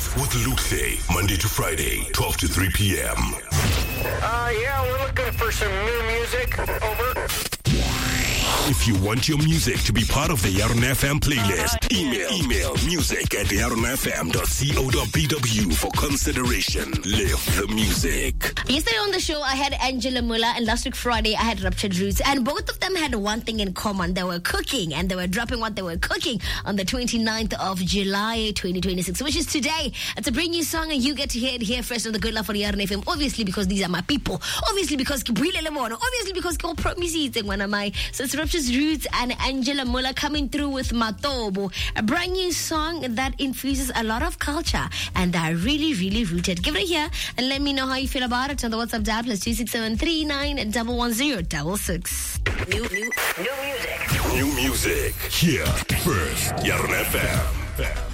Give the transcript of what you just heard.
Live with Luke, Monday to Friday, 12 to 3 p.m. Yeah, we're looking for some new music. Over. If you want your music to be part of the Yaron FM playlist, email music@yaronfm.co.bw for consideration. Live the music. Yesterday on the show, I had Angela Muller, and last week Friday, I had Ruptured Roots, and both of them had one thing in common. They were cooking, and they were dropping what they were cooking on the 29th of July, 2026, which is today. It's a brand new song, and you get to hear it here first on the Good Love for Yaron FM. Obviously, because these are my people. Obviously, because obviously, because I'll promise you one of my. So it's Ruptured Roots and Angela Muller coming through with Matobo, a brand new song that infuses a lot of culture, and they're really, really rooted. Give it a hear and let me know how you feel about it on the WhatsApp dial +267391106. New music. New music. Here first, Yaron FM.